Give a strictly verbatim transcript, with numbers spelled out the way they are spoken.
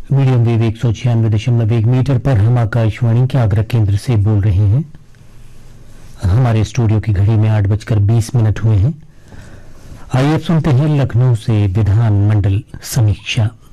Medium wave एक सौ छियानवे दशमलव एक मीटर पर हम आकाशवाणी के आगरा केंद्र से बोल रहे हैं। हमारे स्टूडियो की घड़ी में आठ बजकर बीस मिनट हुए हैं। आइए अब सुनते हैं लखनऊ से विधान मंडल समीक्षा।